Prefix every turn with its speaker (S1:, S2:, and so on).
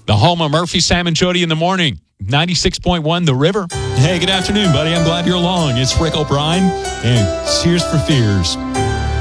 S1: The home of Murphy, Sam, and Jody in the morning. 96.1 The River.
S2: Hey, good afternoon, buddy. I'm glad you're along. It's Rick O'Brien, and cheers for fears.